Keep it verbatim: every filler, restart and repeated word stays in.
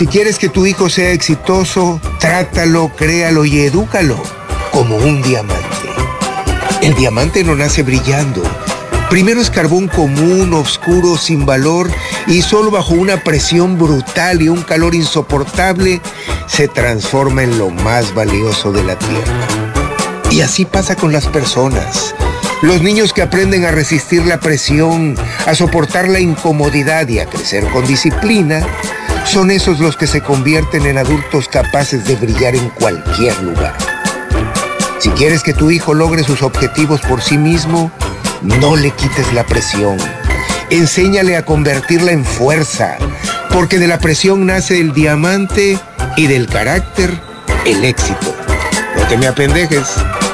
Si quieres que tu hijo sea exitoso, trátalo, créalo y edúcalo como un diamante. El diamante no nace brillando. Primero es carbón común, oscuro, sin valor, y solo bajo una presión brutal y un calor insoportable se transforma en lo más valioso de la tierra. Y así pasa con las personas. Los niños que aprenden a resistir la presión, a soportar la incomodidad y a crecer con disciplina, son esos los que se convierten en adultos capaces de brillar en cualquier lugar. Si quieres que tu hijo logre sus objetivos por sí mismo, no le quites la presión. Enséñale a convertirla en fuerza, porque de la presión nace el diamante y del carácter el éxito. No te me apendejes.